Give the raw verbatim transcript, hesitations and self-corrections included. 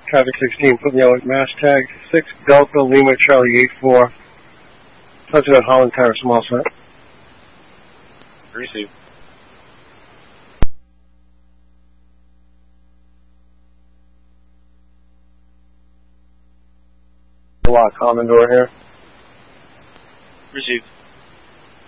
traffic sixteen, put me out mass tag six Delta Lima Charlie eight four. Touchdown Holland Terrace, small set. Receive. Lock, Commodore here. Received.